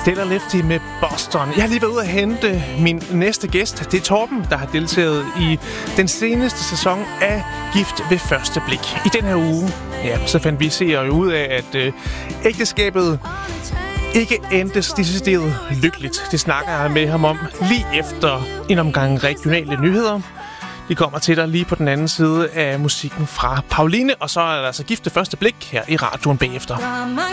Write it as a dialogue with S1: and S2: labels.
S1: Stellar Lefty med Boston. Jeg har lige været ude at hente min næste gæst. Det er Torben, der har deltaget i den seneste sæson af Gift ved første blik. I den her uge, så fandt vi seere ud af, at ægteskabet ikke endte decideret lykkeligt. Det snakker jeg med ham om lige efter en omgang regionale nyheder. Vi kommer til dig lige på den anden side af musikken fra Pauline, og så er der altså Gift ved første blik her i radioen bagefter.